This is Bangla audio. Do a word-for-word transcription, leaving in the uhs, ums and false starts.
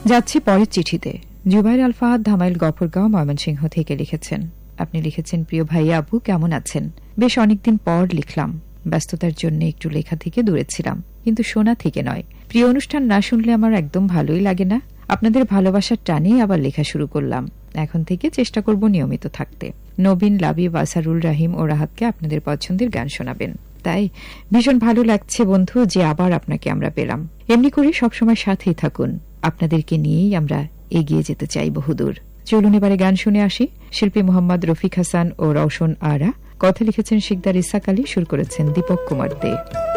যাচ্ছি পরের চিঠিতে। জুবাইর আল ফাহাদ ধামাইল গফরগাঁও ময়মনসিংহ থেকে লিখেছেন। আপনি লিখেছেন, প্রিয় ভাইয়া আপু কেমন আছেন? বেশ অনেকদিন পর লিখলাম। ব্যস্ততার জন্য একটু লেখা থেকে দূরে ছিলাম, কিন্তু শোনা থেকে নয়। প্রিয় অনুষ্ঠান না শুনলে আমার একদম ভালোই লাগে না। আপনাদের ভালোবাসার টানেই আবার লেখা শুরু করলাম। এখন থেকে চেষ্টা করব নিয়মিত থাকতে। নবীন, লাবিব, আসারুল, রাহিম ও রাহাতকে আপনাদের পছন্দের গান শোনাবেন। তাই ভীষণ ভালো লাগছে বন্ধু যে আবার আপনাকে আমরা পেলাম। এমনি করে সবসময় সাথেই থাকুন। আপনাদেরকে নিয়েই আমরা এগিয়ে যেতে চাই বহুদূর। চলুন এবারে গান শুনে আসি। শিল্পী মোহাম্মদ রফিক হাসান ও রওশন আরা, কথা লিখেছেন শিকদার ইসাক আলী, সুর করেছেন দীপক কুমার দে।